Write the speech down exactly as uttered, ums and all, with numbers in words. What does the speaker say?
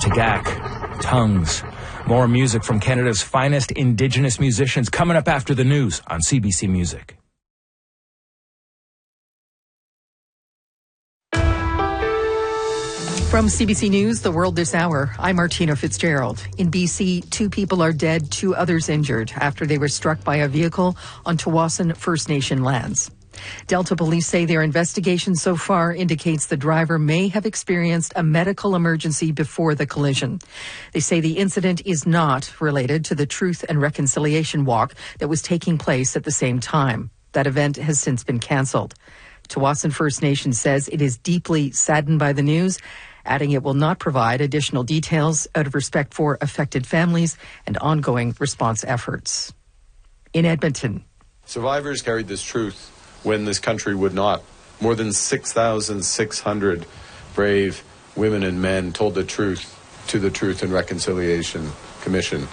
Tagak, Tongues. More music from Canada's finest Indigenous musicians coming up after the news on C B C Music. From C B C News, The World This Hour, I'm Martina Fitzgerald. In B C, two people are dead, two others injured after they were struck by a vehicle on Tsawwassen First Nation lands. Delta police say their investigation so far indicates the driver may have experienced a medical emergency before the collision. They say the incident is not related to the Truth and Reconciliation Walk that was taking place at the same time. That event has since been cancelled. Tsawwassen First Nation says it is deeply saddened by the news, adding it will not provide additional details out of respect for affected families and ongoing response efforts. In Edmonton, survivors carried this truth when this country would not. More than six thousand six hundred brave women and men told the truth to the Truth and Reconciliation Commission.